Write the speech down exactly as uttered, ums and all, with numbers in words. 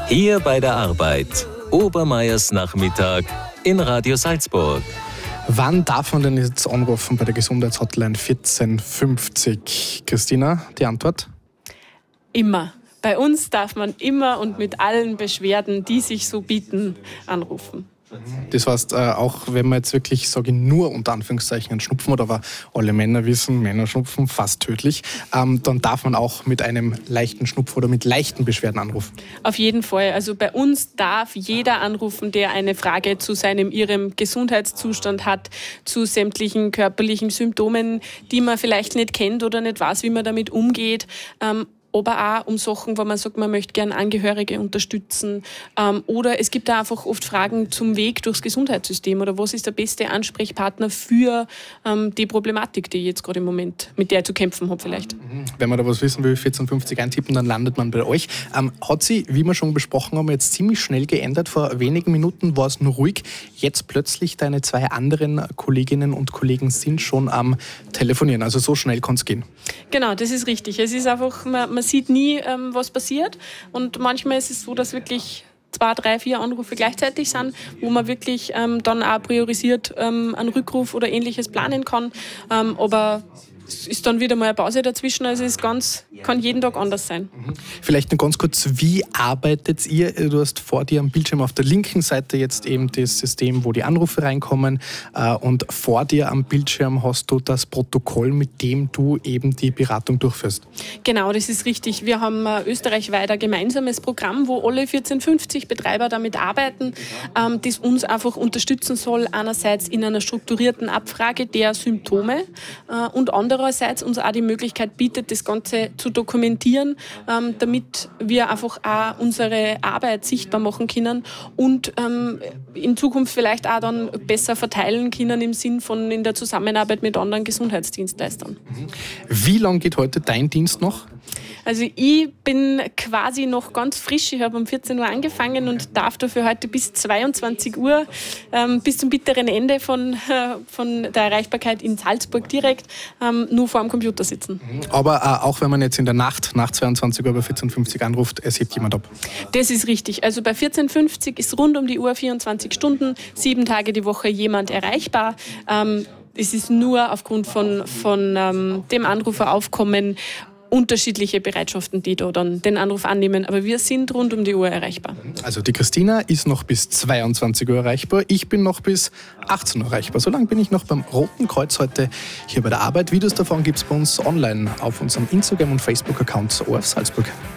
Hier bei der Arbeit. Obermeiers Nachmittag in Radio Salzburg. Wann darf man denn jetzt anrufen bei der Gesundheitshotline vierzehn fünfzig? Christina, die Antwort? Immer. Bei uns darf man immer und mit allen Beschwerden, die sich so bieten, anrufen. Das heißt, äh, auch wenn man jetzt wirklich, sage ich, nur unter Anführungszeichen einen Schnupfen hat, aber alle Männer wissen, Männerschnupfen fast tödlich, ähm, dann darf man auch mit einem leichten Schnupfen oder mit leichten Beschwerden anrufen. Auf jeden Fall. Also bei uns darf jeder anrufen, der eine Frage zu seinem, ihrem Gesundheitszustand hat, zu sämtlichen körperlichen Symptomen, die man vielleicht nicht kennt oder nicht weiß, wie man damit umgeht. Ähm, aber auch um Sachen, wo man sagt, man möchte gerne Angehörige unterstützen. Ähm, oder es gibt da einfach oft Fragen zum Weg durchs Gesundheitssystem oder was ist der beste Ansprechpartner für ähm, die Problematik, die ich jetzt gerade im Moment, mit der ich zu kämpfen habe vielleicht. Wenn man da was wissen will, vierzehn fünfzig eintippen, dann landet man bei euch. Ähm, hat sie, wie wir schon besprochen haben, jetzt ziemlich schnell geändert. Vor wenigen Minuten war es nur ruhig. Jetzt plötzlich deine zwei anderen Kolleginnen und Kollegen sind schon am Telefonieren. Also so schnell kann es gehen. Genau, das ist richtig. Es ist einfach, man, man sieht nie, ähm, was passiert. Und manchmal ist es so, dass wirklich zwei, drei, vier Anrufe gleichzeitig sind, wo man wirklich ähm, dann auch priorisiert ähm, einen Rückruf oder Ähnliches planen kann. Ähm, aber es ist dann wieder mal eine Pause dazwischen, also es ist ganz, kann jeden Tag anders sein. Vielleicht noch ganz kurz, wie arbeitet ihr? Du hast vor dir am Bildschirm auf der linken Seite jetzt eben das System, wo die Anrufe reinkommen, und vor dir am Bildschirm hast du das Protokoll, mit dem du eben die Beratung durchführst. Genau, das ist richtig. Wir haben ein österreichweit ein gemeinsames Programm, wo alle vierzehn fünfzig Betreiber damit arbeiten, ähm, das uns einfach unterstützen soll, einerseits in einer strukturierten Abfrage der Symptome äh, und andererseits Andererseits uns auch die Möglichkeit bietet, das Ganze zu dokumentieren, ähm, damit wir einfach auch unsere Arbeit sichtbar machen können und ähm, in Zukunft vielleicht auch dann besser verteilen können im Sinn von in der Zusammenarbeit mit anderen Gesundheitsdienstleistern. Wie lange geht heute dein Dienst noch? Also ich bin quasi noch ganz frisch. Ich habe um vierzehn Uhr angefangen und darf dafür heute bis zweiundzwanzig Uhr, ähm, bis zum bitteren Ende von, äh, von der Erreichbarkeit in Salzburg direkt, ähm, nur vor dem Computer sitzen. Aber äh, auch wenn man jetzt in der Nacht nach zweiundzwanzig Uhr bei vierzehn fünfzig anruft, es hebt jemand ab? Das ist richtig. Also bei vierzehn fünfzig ist rund um die Uhr vierundzwanzig Stunden, sieben Tage die Woche jemand erreichbar. Ähm, es ist nur aufgrund von, von ähm, dem Anruferaufkommen unterschiedliche Bereitschaften, die da dann den Anruf annehmen. Aber wir sind rund um die Uhr erreichbar. Also die Christina ist noch bis zweiundzwanzig Uhr erreichbar. Ich bin noch bis achtzehn Uhr erreichbar. So lange bin ich noch beim Roten Kreuz heute hier bei der Arbeit. Videos davon gibt es bei uns online auf unserem Instagram- und Facebook-Account O R F Salzburg.